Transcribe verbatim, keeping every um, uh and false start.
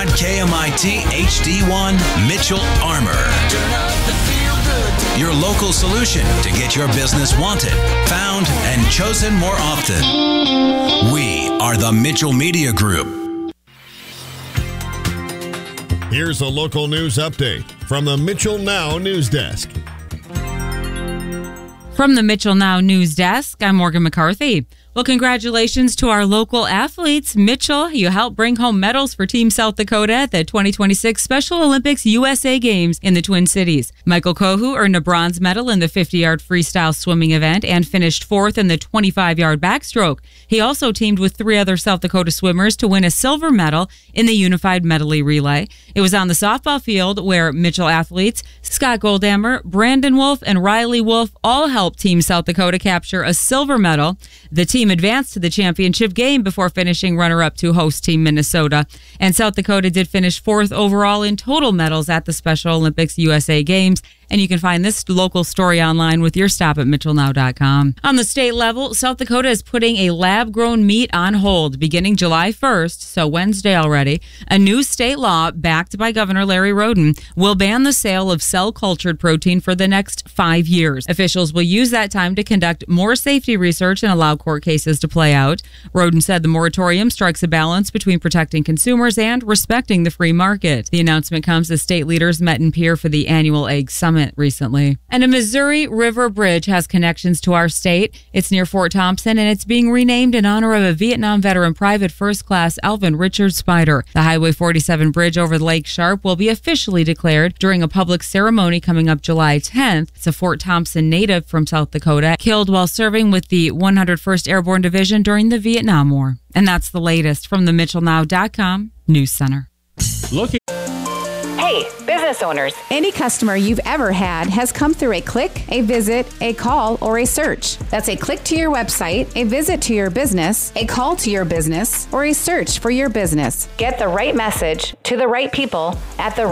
on K M I T H D one, Mitchell Armor. Your local solution to get your business wanted, found, and chosen more often. We are the Mitchell Media Group. Here's a local news update from the Mitchell Now News Desk. From the Mitchell Now News Desk, I'm Morgan McCarthy. Well, congratulations to our local athletes. Mitchell, you helped bring home medals for Team South Dakota at the twenty twenty-six Special Olympics U S A Games in the Twin Cities. Michael Kohu earned a bronze medal in the fifty-yard freestyle swimming event and finished fourth in the twenty-five-yard backstroke. He also teamed with three other South Dakota swimmers to win a silver medal in the unified medley relay. It was on the softball field where Mitchell athletes Scott Goldammer, Brandon Wolf, and Riley Wolf all helped Team South Dakota capture a silver medal. The team advanced to the championship game before finishing runner-up to host Team Minnesota. And South Dakota did finish fourth overall in total medals at the Special Olympics U S A Games. And you can find this local story online with your stop at mitchell now dot com. On the state level, South Dakota is putting a lab-grown meat on hold beginning July first, so Wednesday already. A new state law, backed by Governor Larry Roden, will ban the sale of cell-cultured protein for the next five years. Officials will use that time to conduct more safety research and allow court cases to play out. Roden said the moratorium strikes a balance between protecting consumers and respecting the free market. The announcement comes as state leaders met in Pierre for the annual Egg Summit recently. And a Missouri River Bridge has connections to our state. It's near Fort Thompson, and it's being renamed in honor of a Vietnam veteran, Private First Class Alvin Richard Spider. The Highway forty-seven bridge over Lake Sharp will be officially declared during a public ceremony coming up July tenth. It's a Fort Thompson native from South Dakota, killed while serving with the one hundred first Airborne Division during the Vietnam War. And that's the latest from the mitchell now dot com News Center. Looking. Hey, business owners. Any customer you've ever had has come through a click, a visit, a call, or a search. That's a click to your website, a visit to your business, a call to your business, or a search for your business. Get the right message to the right people at the